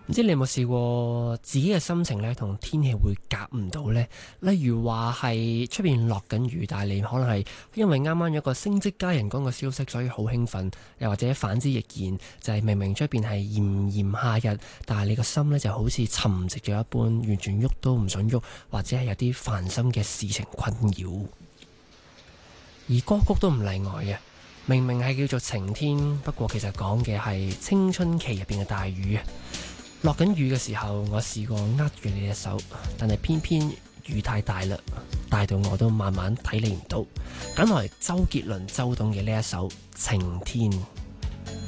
唔知你有冇試過自己嘅心情咧同天氣會夾唔到呢？例如話係出邊落緊雨，但係你可能係因為啱啱有個升職加人工嘅消息，所以好興奮。又或者反之亦然，就係明明出邊係炎炎夏日，但係你個心呢就好似沉寂咗一般，完全喐都唔想喐，或者係有啲煩心嘅事情困擾。而歌曲都唔例外嘅，明明係叫做晴天，不過其實講嘅係青春期入邊嘅大雨啊！落緊雨嘅時候，我試過握住你隻手，但係偏偏雨太大啦，大到我都慢慢睇你唔到。揀來周杰倫、周董嘅呢一首《晴天》。